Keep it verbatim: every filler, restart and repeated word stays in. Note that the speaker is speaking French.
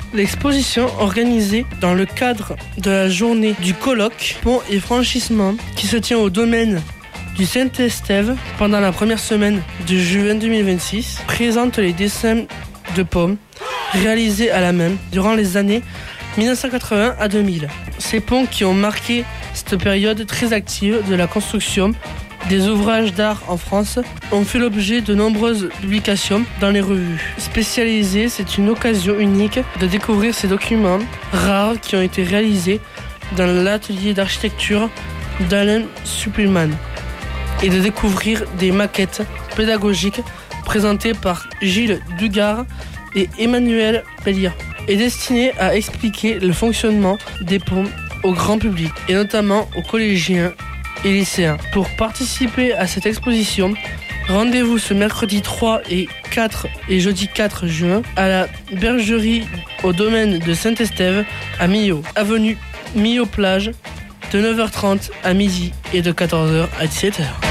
L'exposition organisée dans le cadre de la journée du colloque Pont et franchissement qui se tient au domaine du Saint-Estève pendant la première semaine de juin deux mille vingt-six présente les dessins de ponts réalisés à la main durant les années mille neuf cent quatre-vingts à deux mille. Ces ponts qui ont marqué cette période très active de la construction des ouvrages d'art en France ont fait l'objet de nombreuses publications dans les revues spécialisées. C'est une occasion unique de découvrir ces documents rares qui ont été réalisés dans l'atelier d'architecture d'Alain Suppelman et de découvrir des maquettes pédagogiques présentées par Gilles Dugard et Emmanuel Pellier et destinées à expliquer le fonctionnement des ponts au grand public et notamment aux collégiens et lycéens. Pour participer à cette exposition, rendez-vous ce mercredi trois et quatre et jeudi quatre juin à la bergerie au domaine de Saint-Estève à Millau, avenue Millau-Plage, de neuf heures trente à midi et de quatorze heures à dix-sept heures.